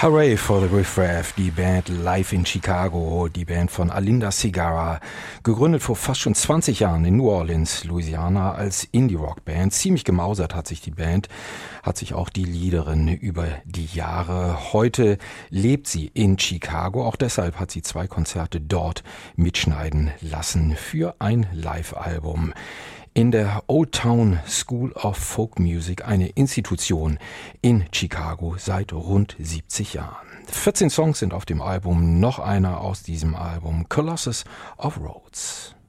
Hooray for the Riff Raff, die Band live in Chicago, die Band von Alinda Segarra, gegründet vor fast schon 20 Jahren in New Orleans, Louisiana, als Indie-Rock-Band. Ziemlich gemausert hat sich die Band, hat sich auch die Leaderin über die Jahre. Heute lebt sie in Chicago, auch deshalb hat sie 2 Konzerte dort mitschneiden lassen für ein Live-Album. In der Old Town School of Folk Music, eine Institution in Chicago seit rund 70 Jahren. 14 Songs sind auf dem Album, noch einer aus diesem Album, Colossus of Rhodes.